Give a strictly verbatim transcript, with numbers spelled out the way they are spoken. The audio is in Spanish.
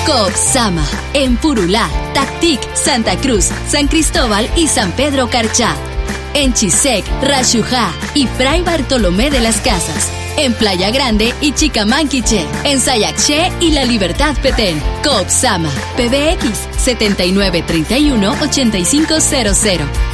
Coopsama, en Purulá, Tactic, Santa Cruz, San Cristóbal y San Pedro Carchá. En Chisec, Rayujá y Fray Bartolomé de las Casas. En Playa Grande y Chicamanquiche. En Sayaché y La Libertad Petén. Coopsama, P B X setenta y nueve treinta y uno ochenta y cinco cero cero.